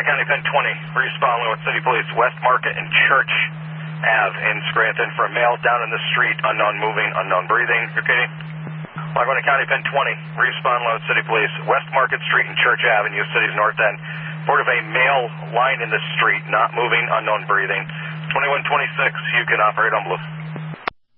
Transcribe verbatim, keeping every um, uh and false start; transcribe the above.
County Pen twenty, respond Linwood City Police, West Market and Church Ave in Scranton for a male down in the street, unknown moving, unknown breathing. You okay? Laguna County Pen twenty, respond Linwood City Police, West Market Street and Church Avenue, city's north end. Report of a male lying in the street, not moving, unknown breathing. twenty-one twenty-six, you can operate on Blue.